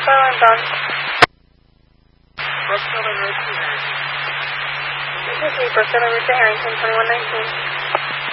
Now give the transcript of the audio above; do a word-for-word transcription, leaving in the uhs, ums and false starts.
Starline Brown. Brooksville and Route to Harrington. This is Brooksville and Route to Harrington, twenty-one nineteen.